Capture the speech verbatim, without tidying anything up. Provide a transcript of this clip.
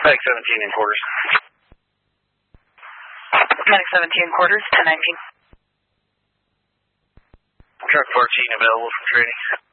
Medic seventeen in quarters. Medic seventeen quarters, ten nineteen. Truck fourteen available for training.